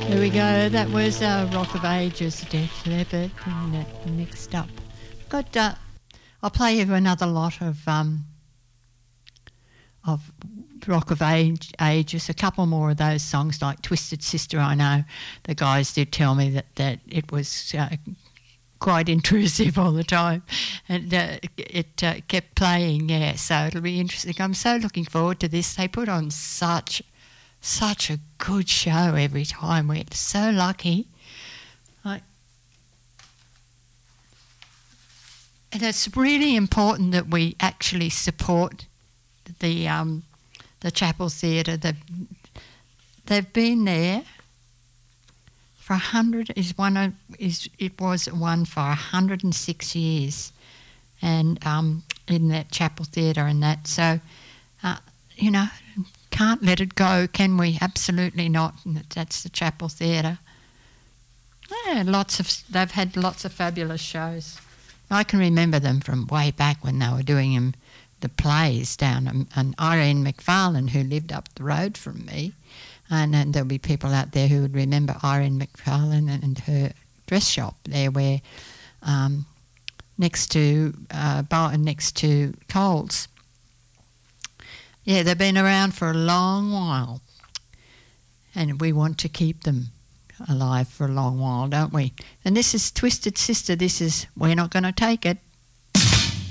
There we go. That was Rock of Ages, Def Leppard. And next up, got. I'll play you another lot of Rock of Ages. A couple more of those songs, like Twisted Sister. I know the guys did tell me that it was quite intrusive all the time, and it kept playing. Yeah, so it'll be interesting. I'm so looking forward to this. They put on such a good show every time. We're so lucky. And it's really important that we actually support the Chapel Theatre. They've been there for 100. It was one for 106 years, and in that Chapel Theatre and that. So, can't let it go, can we? Absolutely not. And that's the Chapel Theatre. Yeah, they've had lots of fabulous shows. I can remember them from way back when they were doing the plays down, and Irene Macfarlane, who lived up the road from me, and there'll be people out there who would remember Irene Macfarlane and her dress shop there, where next to Coles. Yeah, they've been around for a long while, and we want to keep them alive for a long while, don't we? And this is Twisted Sister. This is We're Not Gonna Take It.